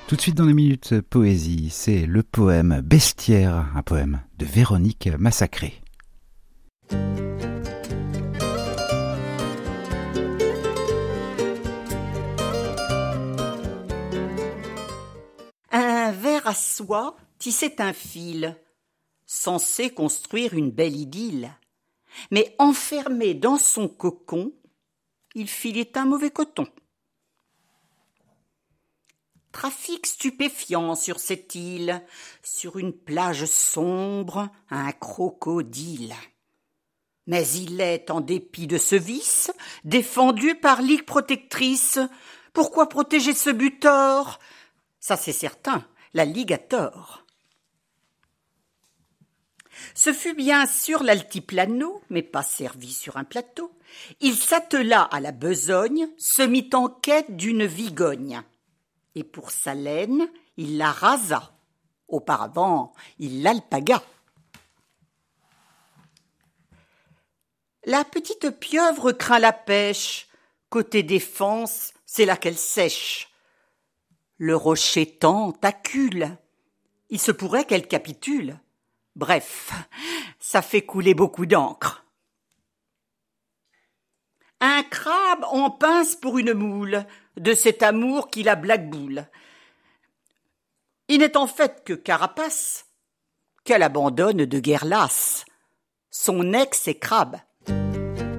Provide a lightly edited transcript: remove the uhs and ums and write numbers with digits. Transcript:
Tout de suite dans la minute poésie, c'est le poème Bestiaire, un poème de Véronique Massacré. Un ver à soie tissait un fil, censé construire une belle idylle. Mais enfermé dans son cocon, il filait un mauvais coton. Trafic stupéfiant sur cette île, sur une plage sombre, un crocodile. Mais il est, en dépit de ce vice, défendu par Ligue protectrice. Pourquoi protéger ce butor ? Ça c'est certain, la Ligue a tort. Ce fut bien sûr l'altiplano, mais pas servi sur un plateau. Il s'attela à la besogne, se mit en quête d'une vigogne. Et pour sa laine, il la rasa. Auparavant, il l'alpagua. La petite pieuvre craint la pêche. Côté défense, c'est là qu'elle sèche. Le rocher tentacule. Il se pourrait qu'elle capitule. Bref, ça fait couler beaucoup d'encre. Un crabe en pince pour une moule, de cet amour qui la blackboule. Il n'est en fait que carapace, qu'elle abandonne de guerre lasse. Son ex est crabe.